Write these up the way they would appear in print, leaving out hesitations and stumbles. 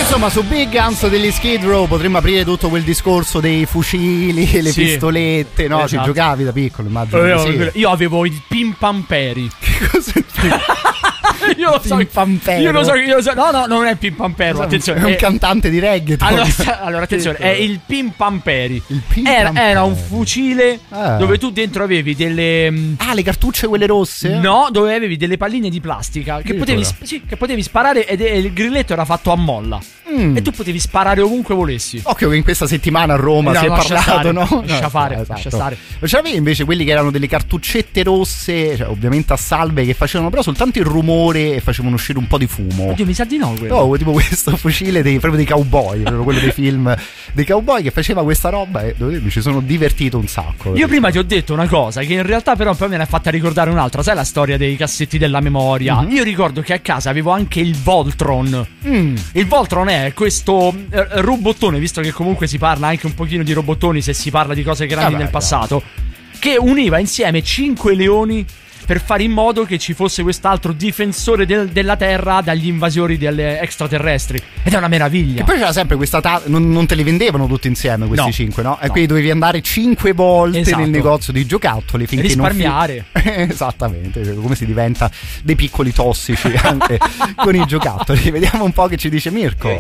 Insomma, su Big Guns degli Skid Row potremmo aprire tutto quel discorso dei fucili, le pistolette, no? Esatto. Ci giocavi da piccolo, immagino. Io avevo i pimpamperi. Che cos'è? Io lo so. Io lo so. No, non è il pimpampero. Attenzione. È un cantante di reggaeton. Allora attenzione, è il pimpamperi. Il pimpamperi. Era un fucile dove tu dentro avevi delle. Le cartucce quelle rosse? No, dove avevi delle palline di plastica che potevi sparare ed il grilletto era fatto a molla. E tu potevi sparare ovunque volessi. Occhio che in questa settimana a Roma si è parlato, no? Lascia stare. C'avevi invece quelli che erano delle cartuccette rosse, cioè, ovviamente a salve, che facevano però soltanto il rumore e facevano uscire un po' di fumo. Oddio, mi sa di no quello. No, tipo questo fucile proprio dei cowboy, proprio quello dei film dei cowboy che faceva questa roba e mi ci sono divertito un sacco. Io prima ti ho detto una cosa che in realtà però poi me ne ha fatta ricordare un'altra. Sai la storia dei cassetti della memoria? Io ricordo che a casa avevo anche il Voltron. Il Voltron è questo robottone, visto che comunque si parla anche un pochino di robottoni se si parla di cose grandi nel passato, che univa insieme 5 leoni per fare in modo che ci fosse quest'altro difensore della Terra dagli invasori extraterrestri. Ed è una meraviglia. E poi c'era sempre questa non te li vendevano tutti insieme questi 5, no? E quindi dovevi andare 5 volte nel negozio di giocattoli finché risparmiare. Esattamente, come si diventa dei piccoli tossici anche con i giocattoli. Vediamo un po' che ci dice Mirko.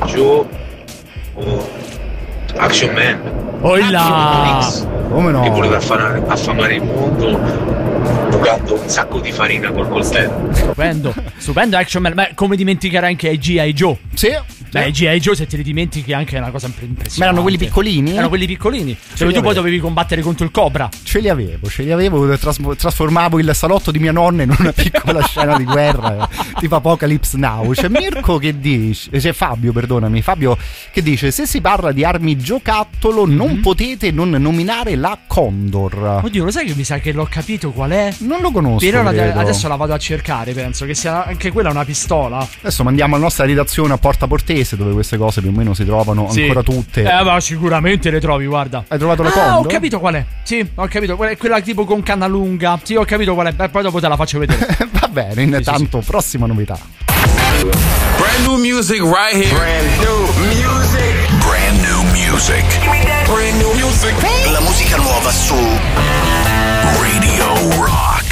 Action Man. Come no? Che voleva affamare il mondo giocando un sacco di farina col coltello. Stupendo Action Man. Beh, come dimenticare anche G.I. Joe? Sì. Beh, G.I. Joe, se te li dimentichi, anche è una cosa impressionante. Ma erano quelli piccolini? Erano quelli piccolini. Dove tu poi dovevi combattere contro il Cobra. Ce li avevo. Trasformavo il salotto di mia nonna in una piccola scena di guerra, tipo Apocalypse Now. C'è Mirko che dice, c'è Fabio che dice: se si parla di armi giocattolo non potete non nominare la Condor. Oddio, lo sai che mi sa che l'ho capito qual è? Non lo conosco. Però adesso la vado a cercare, penso che sia anche quella una pistola. Adesso mandiamo la nostra redazione a Porta Portese, dove queste cose più o meno si trovano ancora tutte. Ma sicuramente le trovi, guarda. Hai trovato la Condor? Ho capito qual è. Sì, ho capito. Quella tipo con canna lunga. Sì, ho capito qual è. Poi dopo te la faccio vedere. Va bene, intanto prossima novità. Brand new music right here. Brand new music. Brand new music. Brand new music. La musica nuova su Radio Rock.